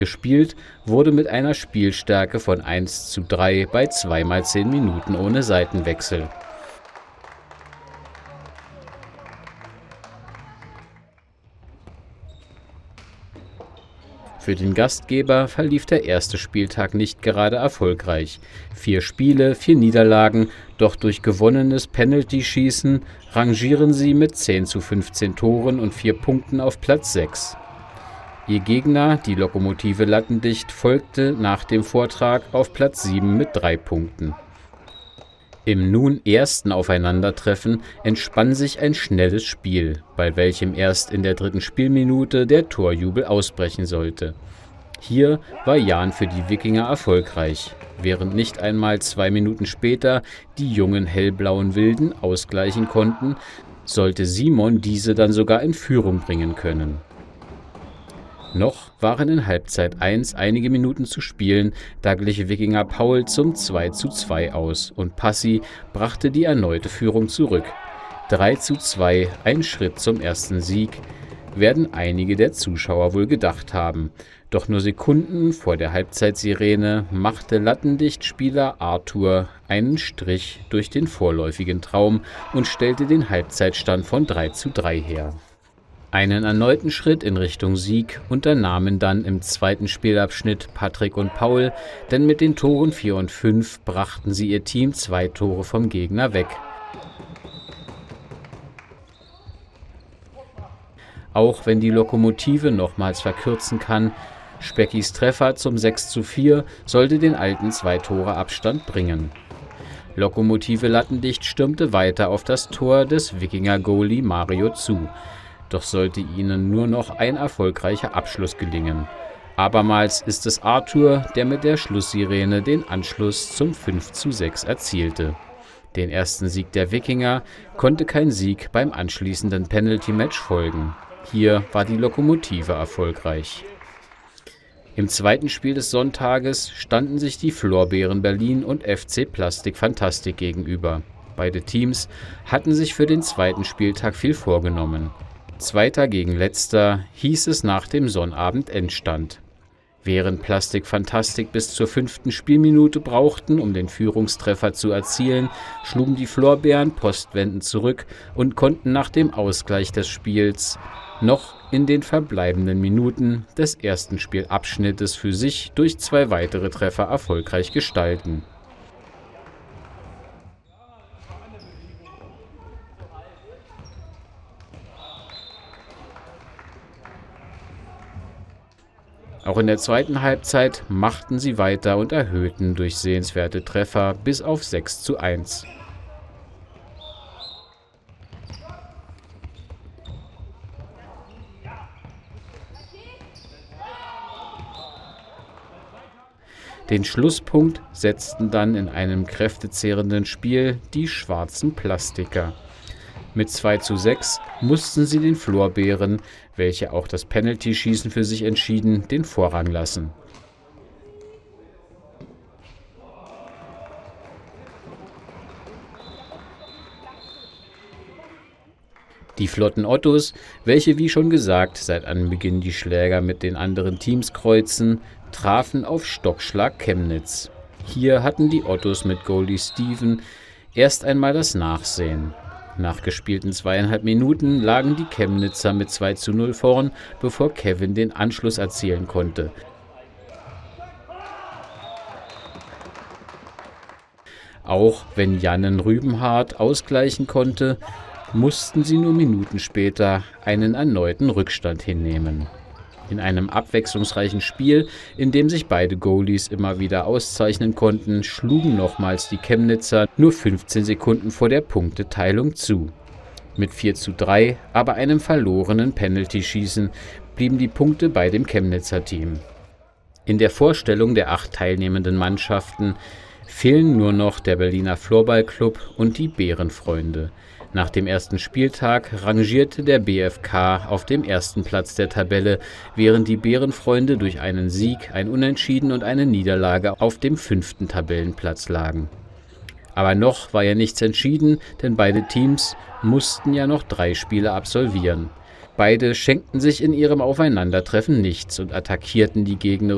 Gespielt wurde mit einer Spielstärke von 1:3 bei 2 mal 10 Minuten ohne Seitenwechsel. Für den Gastgeber verlief der erste Spieltag nicht gerade erfolgreich. 4 Spiele, 4 Niederlagen, doch durch gewonnenes Penaltyschießen rangieren sie mit 10:15 Toren und 4 Punkten auf Platz 6. Ihr Gegner, die Lokomotive Lattendicht, folgte nach dem Vortrag auf Platz 7 mit 3 Punkten. Im nun ersten Aufeinandertreffen entspann sich ein schnelles Spiel, bei welchem erst in der 3. Spielminute der Torjubel ausbrechen sollte. Hier war Jan für die Wikinger erfolgreich, während nicht einmal 2 Minuten später die jungen hellblauen Wilden ausgleichen konnten, sollte Simon diese dann sogar in Führung bringen können. Noch waren in Halbzeit 1 einige Minuten zu spielen, da glich Wikinger Paul zum 2:2 aus und Passi brachte die erneute Führung zurück. 3:2, ein Schritt zum ersten Sieg, werden einige der Zuschauer wohl gedacht haben. Doch nur Sekunden vor der Halbzeitsirene machte Lattendicht-Spieler Arthur einen Strich durch den vorläufigen Traum und stellte den Halbzeitstand von 3:3 her. Einen erneuten Schritt in Richtung Sieg unternahmen dann im zweiten Spielabschnitt Patrick und Paul, denn mit den Toren 4 und 5 brachten sie ihr Team 2 Tore vom Gegner weg. Auch wenn die Lokomotive nochmals verkürzen kann, Speckis Treffer zum 6:4 sollte den alten 2-Tore-Abstand bringen. Lokomotive Lattendicht stürmte weiter auf das Tor des Wikinger-Goalie Mario zu. Doch sollte ihnen nur noch ein erfolgreicher Abschluss gelingen. Abermals ist es Arthur, der mit der Schlusssirene den Anschluss zum 5:6 erzielte. Den ersten Sieg der Wikinger konnte kein Sieg beim anschließenden Penalty-Match folgen. Hier war die Lokomotive erfolgreich. Im zweiten Spiel des Sonntages standen sich die Florbeeren Berlin und FC Plastik Fantastik gegenüber. Beide Teams hatten sich für den zweiten Spieltag viel vorgenommen. Zweiter gegen Letzter hieß es nach dem Sonnabend-Endstand. Während Plastik Fantastik bis zur 5. Spielminute brauchten, um den Führungstreffer zu erzielen, schlugen die Florbeeren postwendend zurück und konnten nach dem Ausgleich des Spiels noch in den verbleibenden Minuten des ersten Spielabschnittes für sich durch 2 weitere Treffer erfolgreich gestalten. Auch in der zweiten Halbzeit machten sie weiter und erhöhten durch sehenswerte Treffer bis auf 6:1. Den Schlusspunkt setzten dann in einem kräftezehrenden Spiel die schwarzen Plastiker. Mit 2:6 mussten sie den Florbeeren, welche auch das Penaltyschießen für sich entschieden, den Vorrang lassen. Die flotten Ottos, welche wie schon gesagt seit Anbeginn die Schläger mit den anderen Teams kreuzen, trafen auf Stockschlag Chemnitz. Hier hatten die Ottos mit Goalie Steven erst einmal das Nachsehen. Nach gespielten 2,5 Minuten lagen die Chemnitzer mit 2:0 vorn, bevor Kevin den Anschluss erzielen konnte. Auch wenn Jannen Rübenhardt ausgleichen konnte, mussten sie nur Minuten später einen erneuten Rückstand hinnehmen. In einem abwechslungsreichen Spiel, in dem sich beide Goalies immer wieder auszeichnen konnten, schlugen nochmals die Chemnitzer nur 15 Sekunden vor der Punkteteilung zu. Mit 4:3, aber einem verlorenen Penaltyschießen, blieben die Punkte bei dem Chemnitzer Team. In der Vorstellung der 8 teilnehmenden Mannschaften fehlen nur noch der Berliner Floorballclub und die Bärenfreunde. Nach dem ersten Spieltag rangierte der BFK auf dem ersten Platz der Tabelle, während die Bärenfreunde durch einen Sieg, ein Unentschieden und eine Niederlage auf dem 5. Tabellenplatz lagen. Aber noch war ja nichts entschieden, denn beide Teams mussten ja noch 3 Spiele absolvieren. Beide schenkten sich in ihrem Aufeinandertreffen nichts und attackierten die gegnerischen